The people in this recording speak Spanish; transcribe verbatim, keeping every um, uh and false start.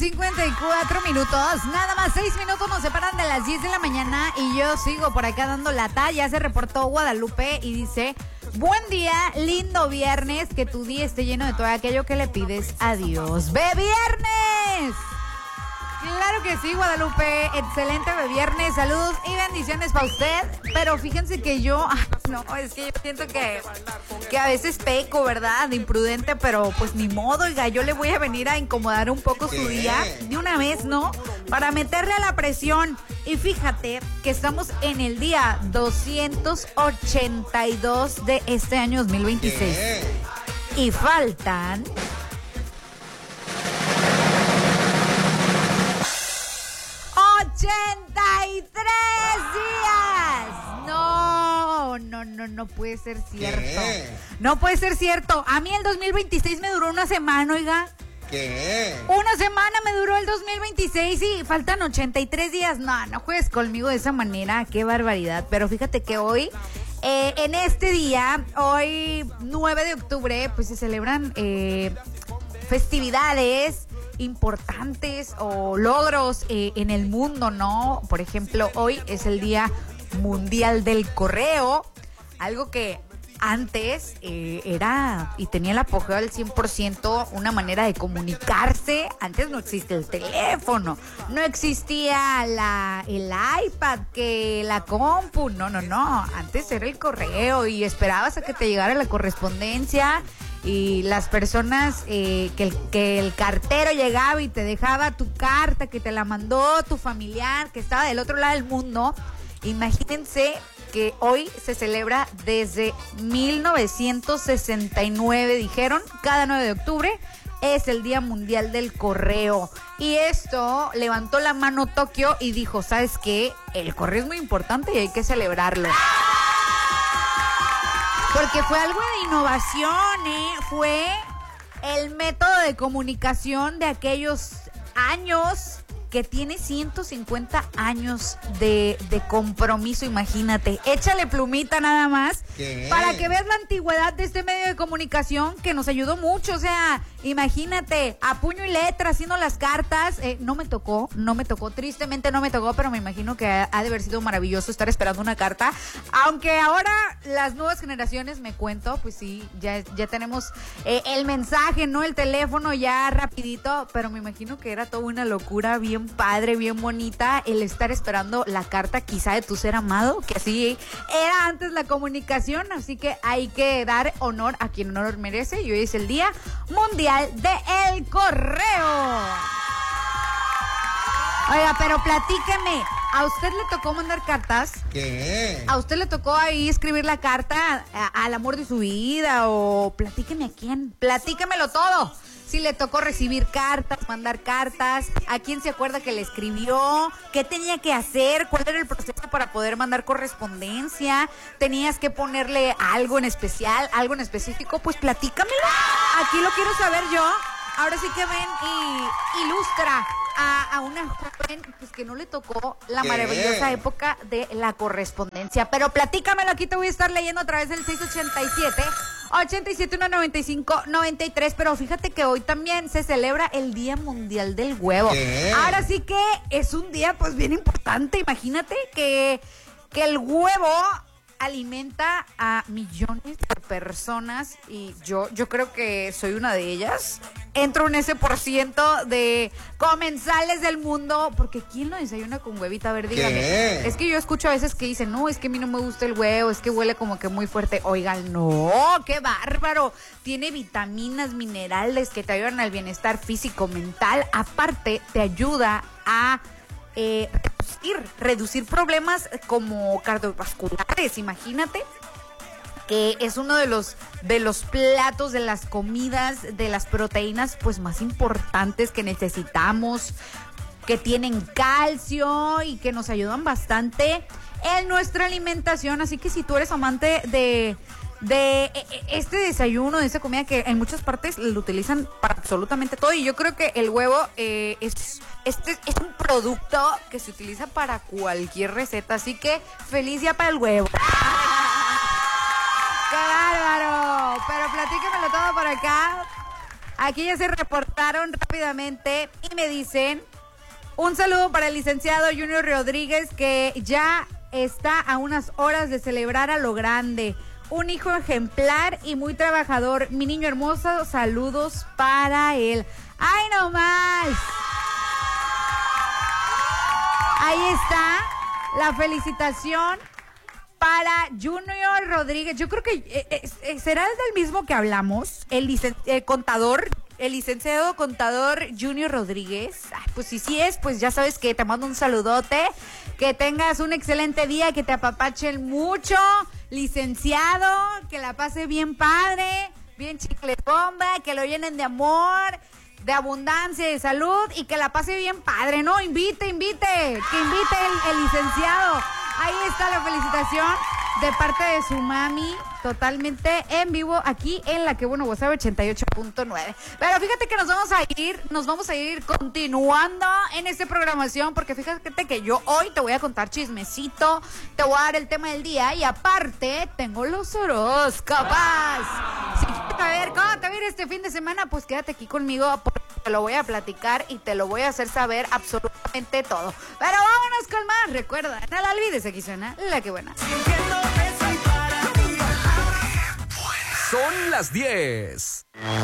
cincuenta y cuatro minutos, nada más seis minutos nos separan de las diez de la mañana y yo sigo por acá dando la talla. Se reportó Guadalupe y dice: buen día, lindo viernes, que tu día esté lleno de todo aquello que le pides a Dios. ¡Ve viernes! Claro que sí, Guadalupe, excelente de viernes, saludos y bendiciones para usted. Pero fíjense que yo, no, es que yo siento que, que a veces peco, ¿verdad? De imprudente, pero pues ni modo, oiga, yo le voy a venir a incomodar un poco su día de una vez, ¿no? Para meterle a la presión. Y fíjate que estamos en el día doscientos ochenta y dos de este año dos mil veintiséis. Y faltan... ochenta y tres días. No, no, no, no puede ser cierto. ¿Qué? No puede ser cierto. A mí el dos mil veintiséis me duró una semana, oiga. ¿Qué? Una semana me duró el dos mil veintiséis y faltan ochenta y tres días. No, no juegues conmigo de esa manera. Qué barbaridad. Pero fíjate que hoy, eh, en este día, hoy nueve de octubre, pues se celebran eh, festividades importantes o logros eh, en el mundo, ¿no? Por ejemplo, hoy es el Día Mundial del Correo, algo que antes eh, era y tenía el apogeo al cien por ciento, una manera de comunicarse. Antes no existía el teléfono, no existía la, el iPad, que la compu, no, no, no. Antes era el correo y esperabas a que te llegara la correspondencia. Y las personas, eh, que, el, que el cartero llegaba y te dejaba tu carta, que te la mandó tu familiar, que estaba del otro lado del mundo. Imagínense que hoy se celebra desde mil novecientos sesenta y nueve, dijeron, cada nueve de octubre es el Día Mundial del Correo. Y esto levantó la mano Tokio y dijo, ¿sabes qué? El correo es muy importante y hay que celebrarlo. Porque fue algo de innovación, ¿eh? Fue el método de comunicación de aquellos años que tiene ciento cincuenta años de, de compromiso, imagínate. Échale plumita nada más. ¿Qué? Para que veas la antigüedad de este medio de comunicación que nos ayudó mucho. O sea, imagínate, a puño y letra haciendo las cartas. Eh, no me tocó, no me tocó, tristemente no me tocó, pero me imagino que ha, ha de haber sido maravilloso estar esperando una carta. Aunque ahora las nuevas generaciones, me cuento, pues sí, ya, ya tenemos eh, el mensaje, ¿no? El teléfono ya rapidito, pero me imagino que era toda una locura bien padre, bien bonita, el estar esperando la carta quizá de tu ser amado, que así era antes la comunicación. Así que hay que dar honor a quien honor merece y hoy es el Día Mundial del Correo. Oiga, pero platíqueme, ¿a usted le tocó mandar cartas? ¿Qué? ¿A usted le tocó ahí escribir la carta a, al amor de su vida? O platíqueme a quién, platíquemelo todo. Si le tocó recibir cartas, mandar cartas, a quién se acuerda que le escribió, qué tenía que hacer, cuál era el proceso para poder mandar correspondencia, tenías que ponerle algo en especial, algo en específico, pues platícamelo. Aquí lo quiero saber yo. Ahora sí que ven y ilustra a, a una joven pues que no le tocó la ¿Qué? maravillosa época de la correspondencia. Pero platícamelo, aquí te voy a estar leyendo a través del seis ochenta y siete, ochenta y siete, uno noventa y cinco, noventa y tres. Pero fíjate que hoy también se celebra el Día Mundial del Huevo. ¿Qué? Ahora sí que es un día pues bien importante. Imagínate que, que el huevo alimenta a millones de personas y yo, yo creo que soy una de ellas. Entro en ese por ciento de comensales del mundo, porque ¿quién lo desayuna con huevita? A ver, dígame. ¿Qué? Es que yo escucho a veces que dicen, no, es que a mí no me gusta el huevo, es que huele como que muy fuerte. Oigan, no, qué bárbaro. Tiene vitaminas, minerales que te ayudan al bienestar físico, mental. Aparte, te ayuda a Eh, reducir, reducir problemas como cardiovasculares. Imagínate que es uno de los de los platos, de las comidas, de las proteínas pues más importantes que necesitamos, que tienen calcio y que nos ayudan bastante en nuestra alimentación. Así que si tú eres amante de de este desayuno, de esa comida que en muchas partes lo utilizan para absolutamente todo, y yo creo que el huevo eh, es, este es un producto que se utiliza para cualquier receta, así que feliz día para el huevo. ¡Qué bárbaro! Pero platíquemelo todo por acá. Aquí ya se reportaron rápidamente y me dicen, un saludo para el licenciado Junior Rodríguez, que ya está a unas horas de celebrar a lo grande. Un hijo ejemplar y muy trabajador. Mi niño hermoso, saludos para él. ¡Ay, no más! Ahí está la felicitación para Junior Rodríguez. Yo creo que eh, eh, será el del mismo que hablamos, el licen- eh, contador, el licenciado contador Junior Rodríguez. Ay, pues si sí es, pues ya sabes que te mando un saludote, que tengas un excelente día, que te apapachen mucho, licenciado, que la pase bien padre, bien chicle bomba, que lo llenen de amor, de abundancia, de salud y que la pase bien padre, ¿no? Invite, invite, que invite el, el licenciado. Ahí está la felicitación de parte de su mami, totalmente en vivo aquí en la que bueno WhatsApp ochenta y ocho punto nueve. Pero fíjate que nos vamos a ir, nos vamos a ir continuando en esta programación, porque fíjate que yo hoy te voy a contar chismecito, te voy a dar el tema del día y aparte tengo los horóscopos. Si quieres saber cómo te va a ir este fin de semana, pues quédate aquí conmigo porque te lo voy a platicar y te lo voy a hacer saber absolutamente todo. Pero vámonos con más. Recuerda, no la olvides, aquí suena La Que Buena. Son las diez